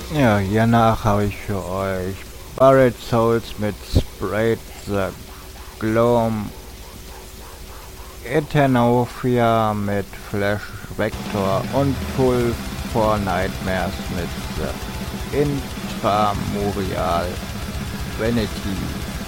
Ja, hiernach habe ich für euch Buried Souls mit Sprayed the Gloom, Eternovia mit Flash Vector und Full for Nightmares mit The Intramurial Vanity.